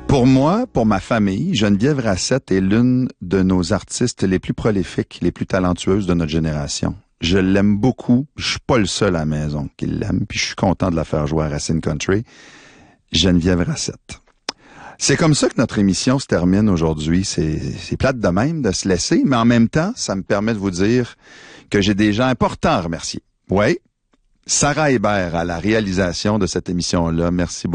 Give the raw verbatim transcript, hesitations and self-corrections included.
Pour moi, pour ma famille, Geneviève Racette est l'une de nos artistes les plus prolifiques, les plus talentueuses de notre génération. Je l'aime beaucoup. Je suis pas le seul à la maison qui l'aime, puis je suis content de la faire jouer à Racine Country. Geneviève Racette. C'est comme ça que notre émission se termine aujourd'hui. C'est, c'est plate de même de se laisser, mais en même temps, ça me permet de vous dire que j'ai des gens importants à remercier. Oui, Sarah Hébert à la réalisation de cette émission-là. Merci beaucoup.